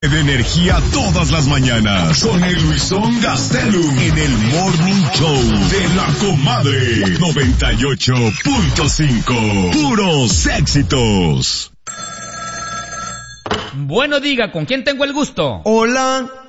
de energía todas las mañanas con el Luisón Gastelum en el Morning Show de La Comadre 98.5. Puros éxitos. Bueno, diga, ¿con quién tengo el gusto? Hola,